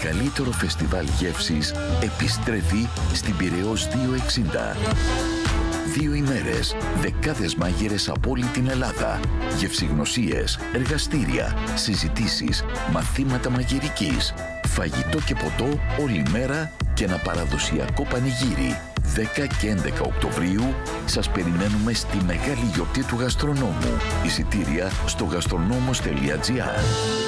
μεγαλύτερο φεστιβάλ γεύσης επιστρέφει στην Πειραιώς 260. 2 ημέρες, δεκάδες μάγειρες από όλη την Ελλάδα, γευσηγνωσίες, εργαστήρια, συζητήσεις, μαθήματα μαγειρικής, φαγητό και ποτό όλη μέρα και ένα παραδοσιακό πανηγύρι. 10 και 11 Οκτωβρίου σας περιμένουμε στη μεγάλη γιορτή του γαστρονόμου. Εισιτήρια στο gastronomos.gr.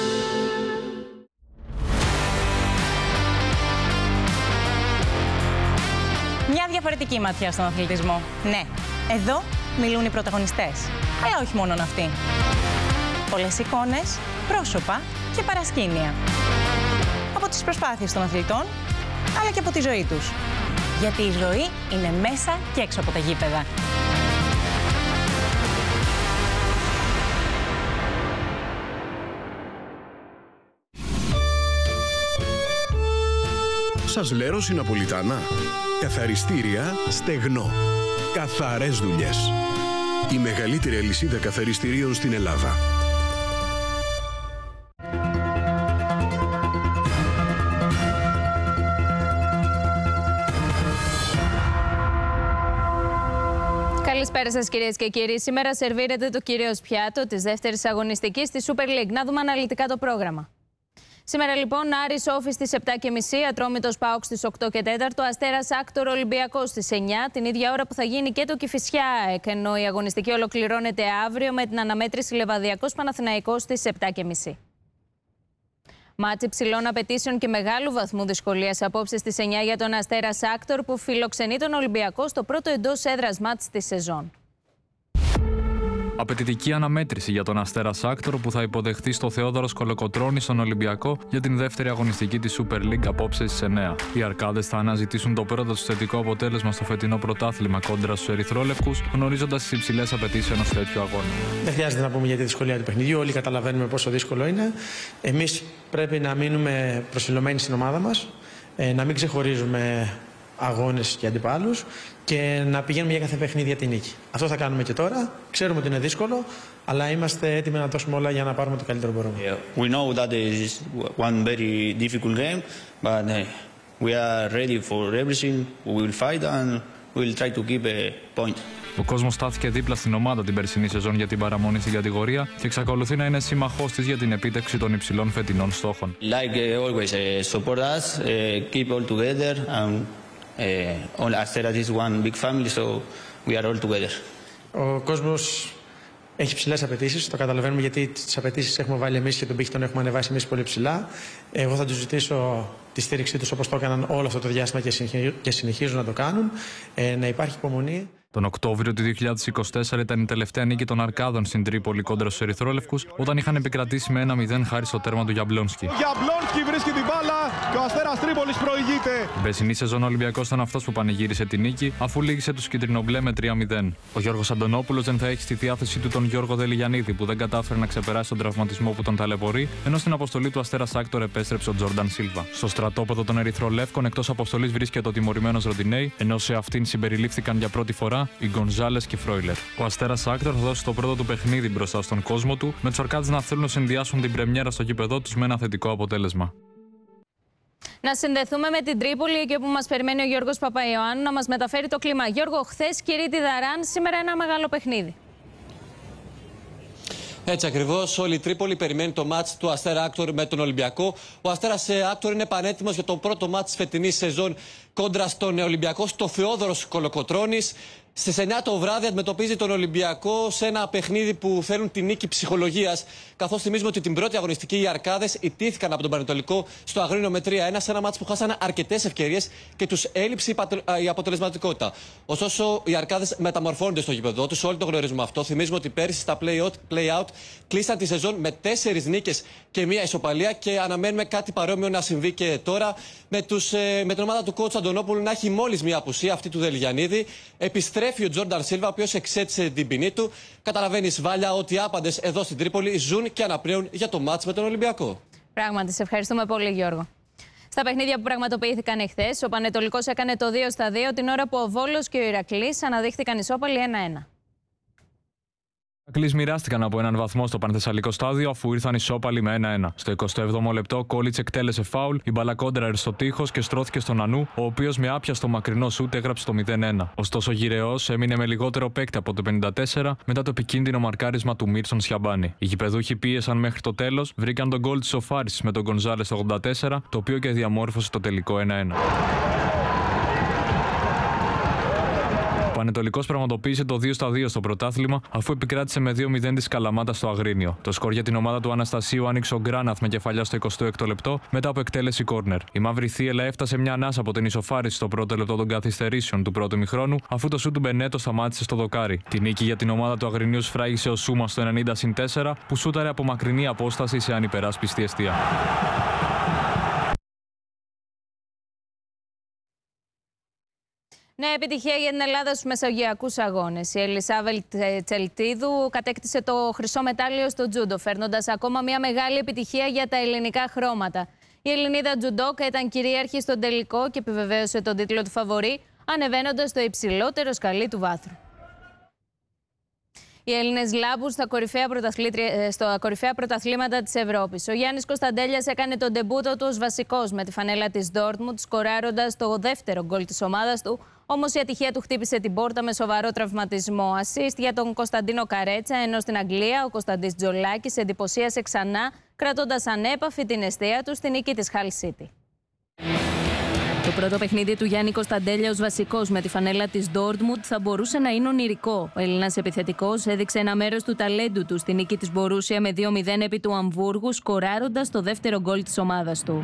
Μια διαφορετική ματιά στον αθλητισμό. Ναι, εδώ μιλούν οι πρωταγωνιστές. Αλλά όχι μόνον αυτοί. Πολλές εικόνες, πρόσωπα και παρασκήνια. Από τις προσπάθειες των αθλητών, αλλά και από τη ζωή τους. Γιατί η ζωή είναι μέσα και έξω από τα γήπεδα. Σας λέρω Ναπολιτάνα. Καθαριστήρια Στεγνό. Καθαρές δουλειές. Η μεγαλύτερη αλυσίδα καθαριστηρίων στην Ελλάδα. Καλησπέρα σας κυρίες και κύριοι. Σήμερα σερβίρεται το κυρίως πιάτο της δεύτερης αγωνιστικής της Super League. Να δούμε αναλυτικά το πρόγραμμα. Σήμερα λοιπόν Άρης Όφης στις 7.30, Ατρόμητος ΠΑΟΚ στις 8 και 4, Αστέρας Άκτορ Ολυμπιακός στις 9, την ίδια ώρα που θα γίνει και το Κηφισιά ΑΕΚ, ενώ η αγωνιστική ολοκληρώνεται αύριο με την αναμέτρηση Λεβαδιακός Παναθηναϊκός στις 7.30. Μάτς υψηλών απαιτήσεων και μεγάλου βαθμού δυσκολίας απόψε στις 9 για τον Αστέρας Άκτορ που φιλοξενεί τον Ολυμπιακό στο πρώτο εντός έδρας μάτς της σεζόν. Απαιτητική αναμέτρηση για τον Αστέρα Άκτορ που θα υποδεχθεί στο Θεόδωρος Κολοκοτρώνη στον Ολυμπιακό για την δεύτερη αγωνιστική της Super League απόψε στις 9. Οι Αρκάδες θα αναζητήσουν το πρώτο τους θετικό αποτέλεσμα στο φετινό πρωτάθλημα κόντρα στους Ερυθρόλευκους, γνωρίζοντας τις υψηλές απαιτήσεις ενός τέτοιου αγώνα. Δεν χρειάζεται να πούμε για τη δυσκολία του παιχνιδιού. Όλοι καταλαβαίνουμε πόσο δύσκολο είναι. Εμείς πρέπει να μείνουμε προσιλωμένοι στην ομάδα μας, να μην ξεχωρίζουμε αγώνες και αντιπάλους και να πηγαίνουμε για κάθε παιχνίδι για την νίκη. Αυτό θα κάνουμε και τώρα. Ξέρουμε ότι είναι δύσκολο, αλλά είμαστε έτοιμοι να δώσουμε όλα για να πάρουμε το καλύτερο μπορούμε. We know that is one very difficult game, but we are ready for everything. We will fight and we will try to keep a point. Ο κόσμος στάθηκε δίπλα στην ομάδα την περσινή σεζόν για την παραμονή στην κατηγορία και εξακολουθεί να είναι σύμμαχός της για την επίτευξη των υψηλών φετινών στόχων. Like always, support us, keep all together, and all Asteras is one big family, so we are all together. Ο κόσμος έχει ψηλές απαιτήσεις, το καταλαβαίνουμε γιατί τις απαιτήσεις έχουμε βάλει εμείς και τον πύχη τον έχουμε ανεβάσει εμείς πολύ ψηλά. Εγώ θα τους ζητήσω τη στήριξή τους όπως το έκαναν όλο αυτό το διάστημα και συνεχίζουν να το κάνουν. Να υπάρχει υπομονή. Τον Οκτώβριο του 2024 ήταν η τελευταία νίκη των Αρκάδων στην Τρίπολη κόντρα στους Ερυθρόλευκους, όταν είχαν επικρατήσει με 1-0 χάρη στο τέρμα του Γιαμπλόνσκι. Γιαμπλόνσκι βρίσκει την μπάλα και ο Αστέρας Τρίπολης προηγείται. Την περσινή σεζόν ο Ολυμπιακός ήταν αυτός που πανηγύρισε τη νίκη, αφού λύγησε τους κίτρινο-μπλε με 3-0. Ο Γιώργος Αντωνόπουλος δεν θα έχει στη διάθεσή του τον Γιώργο Δελιγιαννίδη, που δεν κατάφερε να ξεπεράσει τον τραυματισμό που τον ταλαιπωρεί, ενώ στην αποστολή του Αστέρας Άκτορ επέστρεψε ο Τζόρνταν Σίλβα. Στο στρατόπεδο των Ερυθρολεύκων εκτός αποστολής βρίσκεται ο τιμωρημένος Ροντινέι, ενώ σε αυτήν συμπεριλήφθηκαν για πρώτη φορά οι Γκονζάλες και Φρόιλερ. Ο Αστέρας Άκτορ θα δώσει το πρώτο του παιχνίδι μπροστά στον κόσμο του, με τους Αρκάδες να θέλουν να συνδυάσουν την πρεμιέρα στο γήπεδό τους με ένα θετικό αποτέλεσμα. Να συνδεθούμε με την Τρίπολη, εκεί όπου μας περιμένει ο Γιώργος Παπαϊωάννου να μας μεταφέρει το κλίμα. Γιώργο, χθες Κυρίτη Δαράν, σήμερα ένα μεγάλο παιχνίδι. Έτσι ακριβώς, όλη η Τρίπολη περιμένει το μάτς του Αστέρα Άκτορ με τον Ολυμπιακό. Ο Αστέρας Άκτορ είναι πανέτοιμος για το πρώτο μάτς της φετινής σεζόν κόντρα στον Ολυμπιακό στο Θεόδωρος Κολοκοτρώνης. Στις 9 το βράδυ αντιμετωπίζει τον Ολυμπιακό σε ένα παιχνίδι που θέλουν τη νίκη ψυχολογίας. Καθώς θυμίζουμε ότι την πρώτη αγωνιστική οι Αρκάδες ιτήθηκαν από τον Πανετολικό στο Αγρίνιο με 3-1, σε ένα μάτς που χάσανε αρκετές ευκαιρίες και τους έλειψε η αποτελεσματικότητα. Ωστόσο, οι Αρκάδες μεταμορφώνονται στο γήπεδο τους, όλοι το γνωρίζουμε αυτό. Θυμίζουμε ότι πέρυσι στα play-out κλείσαν τη σεζόν με 4 νίκες και 1 ισοπαλία και αναμένουμε κάτι παρόμοιο να συμβεί και τώρα με την ομάδα του coach Αντωνόπουλου να έχει μόλις 1 απουσία, αυτή του Δελιγιαννίδη. Επιστρέφει ο Τζόρνταν Σίλβα, ο οποίος εξέτησε την ποινή του. Καταλαβαίνεις, Βάλια, ότι οι άπαντες εδώ στην Τρίπολη ζουν και αναπνέουν για το μάτς με τον Ολυμπιακό. Πράγματι, σε ευχαριστούμε πολύ, Γιώργο. Στα παιχνίδια που πραγματοποιήθηκαν εχθές, ο Πανετολικός έκανε το 2-2, την ώρα που ο Βόλος και ο Ηρακλής αναδείχθηκαν ισόπαλοι 1-1. Ηρακλείς μοιράστηκαν από έναν βαθμό στο πανθεσσαλικό στάδιο αφού ήρθαν ισόπαλοι με 1-1. Στο 27ο λεπτό, Κόλιτς εκτέλεσε φάουλ, η μπάλα κόντραρε στο τείχος και στρώθηκε στον Ανού, ο οποίος με άπιαστο μακρινό σούτ έγραψε το 0-1. Ωστόσο, ο Γυρεός έμεινε με λιγότερο παίκτη από το 54 μετά το επικίνδυνο μαρκάρισμα του Μίρτσον Σιαμπάνη. Οι γηπεδούχοι πίεσαν μέχρι το τέλος, βρήκαν τον γκολ της ισοφάρισης με τον Γκονζάλες το 84, το οποίο και διαμόρφωσε το τελικό 1-1. Ο Πανετολικός πραγματοποίησε το 2-2 στο πρωτάθλημα, αφού επικράτησε με 2-0 τη Καλαμάτα στο Αγρίνιο. Το σκορ για την ομάδα του Αναστασίου άνοιξε ο Γκράναθ με κεφαλιά στο 26ο λεπτό μετά από εκτέλεση κόρνερ. Η Μαύρη Θύελλα έφτασε μια ανάσα από την ισοφάριση στο πρώτο λεπτό των καθυστερήσεων του πρώτου ημιχρόνου, αφού το σούτ του Μπενέτο σταμάτησε στο δοκάρι. Τη νίκη για την ομάδα του Αγρινίου σφράγισε ο Σούμα στο 90-4, που σούταρε από μακρινή απόσταση σε ανυπεράσπιστη εστία. Νέα επιτυχία για την Ελλάδα στους μεσογειακούς αγώνες. Η Ελισάβελ Τσελτίδου κατέκτησε το χρυσό μετάλλιο στο τζούντο, φέρνοντας ακόμα μια μεγάλη επιτυχία για τα ελληνικά χρώματα. Η Ελληνίδα τζουντόκα ήταν κυρίαρχη στον τελικό και επιβεβαίωσε τον τίτλο του φαβορί, ανεβαίνοντας στο υψηλότερο σκαλί του βάθρου. Οι Έλληνες λάμπουν στα κορυφαία πρωταθλήματα της Ευρώπης. Ο Γιάννης Κωνσταντέλιας έκανε τον ντεμπούτο του ως βασικός με τη φανέλα της Dortmund, σκοράροντας το δεύτερο γκολ της ομάδας του. Όμως η ατυχία του χτύπησε την πόρτα με σοβαρό τραυματισμό. Ασίστ για τον Κωνσταντίνο Καρέτσα, ενώ στην Αγγλία ο Κωνσταντής Τζολάκης εντυπωσίασε ξανά, κρατώντας ανέπαφη την εστία του στη νίκη της Hull City. Το πρώτο παιχνίδι του Γιάννη Κωνσταντέλια ως βασικός με τη φανέλα της Dortmund θα μπορούσε να είναι ονειρικό. Ο Έλληνας επιθετικός έδειξε ένα μέρος του ταλέντου του στη νίκη της Μπορούσια με 2-0 επί του Αμβούργου, σκοράροντας το δεύτερο γκολ της ομάδας του.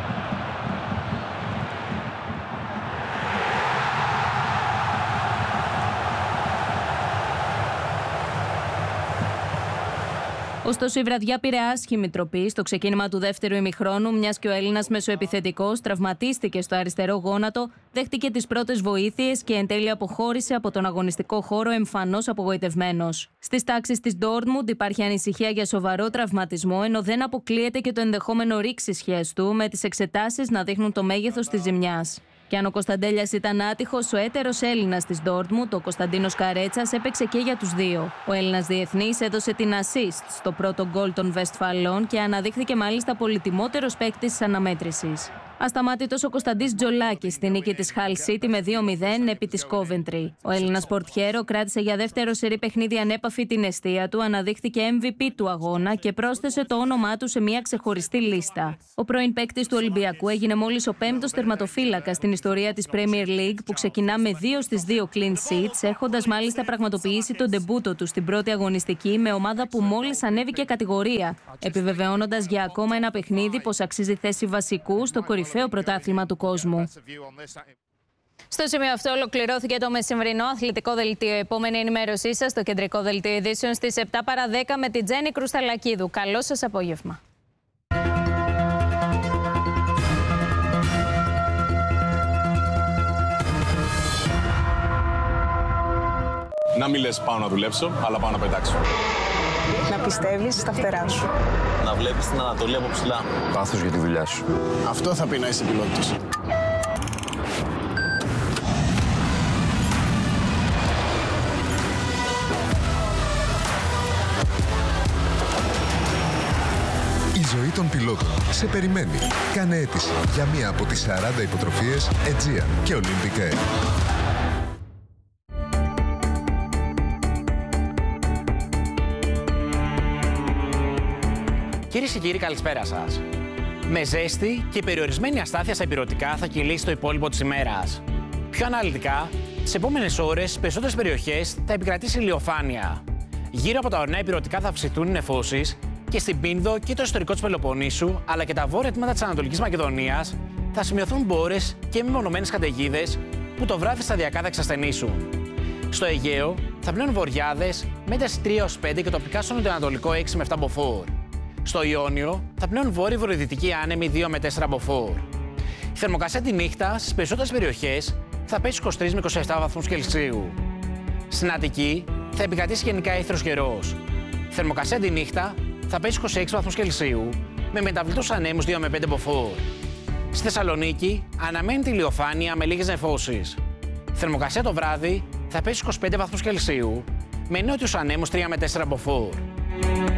Ωστόσο, η βραδιά πήρε άσχημη τροπή στο ξεκίνημα του δεύτερου ημιχρόνου, μιας και ο Έλληνας μεσοεπιθετικός τραυματίστηκε στο αριστερό γόνατο, δέχτηκε τις πρώτες βοήθειες και εν τέλει αποχώρησε από τον αγωνιστικό χώρο εμφανώς απογοητευμένος. Στις τάξεις της Dortmund υπάρχει ανησυχία για σοβαρό τραυματισμό, ενώ δεν αποκλείεται και το ενδεχόμενο ρήξισχυας του, με τις εξετάσεις να δείχνουν το μέγεθος της ζημιάς. Και αν ο Κωνσταντέλιας ήταν άτυχος, ο έτερος Έλληνας της Dortmund, ο Κωνσταντίνος Καρέτσας, έπαιξε και για τους δύο. Ο Έλληνας διεθνής έδωσε την assist στο πρώτο γκολ των Βεστφαλών και αναδείχθηκε μάλιστα πολυτιμότερος παίκτης της αναμέτρησης. Ασταμάτητος ο Κωνσταντής Τζολάκης στη νίκη της Hull City με 2-0 επί της Coventry. Ο Έλληνας πορτιέρο κράτησε για δεύτερο σερί παιχνίδι ανέπαφη την εστία του, αναδείχθηκε MVP του αγώνα και πρόσθεσε το όνομά του σε μια ξεχωριστή λίστα. Ο πρώην παίκτης του Ολυμπιακού έγινε μόλις ο 5ος τερματοφύλακας στην ιστορία της Premier League, που ξεκινά με 2 στις 2 clean sheets, έχοντας μάλιστα πραγματοποιήσει τον ντεμπούτο του στην πρώτη αγωνιστική με ομάδα που μόλις ανέβηκε κατηγορία, επιβεβαιώνοντας για ακόμα ένα παιχνίδι πως αξίζει θέση βασικού στο κορυφαίο πρωτάθλημα του κόσμου. Στο σημείο αυτό ολοκληρώθηκε το μεσημβρινό αθλητικό δελτίο. Επόμενη ενημέρωσή σας στο κεντρικό δελτίο ειδήσεων στις 7 παρά 10 με την Τζέννη Κρουσταλακίδου. Καλό σας απόγευμα. Να μην λες πάω να δουλέψω, αλλά πάω να πετάξω. Να πιστεύεις στα φτερά σου. Να βλέπεις την Ανατολή από ψηλά. Πάθος για τη δουλειά σου. Αυτό θα πει να είσαι πιλότης. Η ζωή των πιλότων σε περιμένει. Κάνε αίτηση για μία από τις 40 υποτροφίες Aegean και Olympic Air. Κυρίες και κύριοι, καλησπέρα σας. Με ζέστη και περιορισμένη αστάθεια στα ηπειρωτικά θα κυλήσει το υπόλοιπο της ημέρας. Πιο αναλυτικά, τις επόμενες ώρες στις περισσότερες περιοχές θα επικρατήσει ηλιοφάνεια. Γύρω από τα ορεινά ηπειρωτικά θα αυξηθούν οι νεφώσεις και στην Πίνδο και το ιστορικό της Πελοποννήσου, αλλά και τα βόρεια τμήματα της Ανατολικής Μακεδονίας, θα σημειωθούν μπόρες και μεμονωμένες καταιγίδες που το βράδυ σταδιακά θα εξασθενήσουν. Στο Αιγαίο θα πλέουν βοριάδες με ένταση 3-5 και τοπικά στο νοτιοανατολικό 6 με 7 μποφόρ. Στο Ιόνιο θα πλέουν βόρειο-βορειοδυτική άνεμη 2 με 4 μποφόρ. Η θερμοκρασία τη νύχτα στις περισσότερες περιοχές θα πέσει 23 με 27 βαθμούς Κελσίου. Στην Αττική θα επικρατήσει γενικά αίθριος καιρός. Η θερμοκρασία τη νύχτα θα πέσει 26 βαθμούς Κελσίου με μεταβλητούς ανέμους 2 με 5 μποφόρ. Στη Θεσσαλονίκη αναμένεται ηλιοφάνεια με λίγες νεφώσεις. Η θερμοκρασία το βράδυ θα πέσει 25 βαθμούς Κελσίου με νότιους ανέμους 3 με 4 μποφόρ.